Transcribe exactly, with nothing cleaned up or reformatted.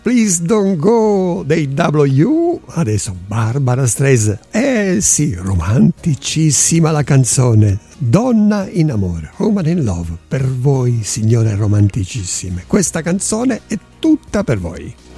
Please Don't Go dei W, adesso Barbara Streisand. Eh sì, romanticissima la canzone, Donna in amore, Woman in Love, per voi signore romanticissime. Questa canzone è tutta per voi.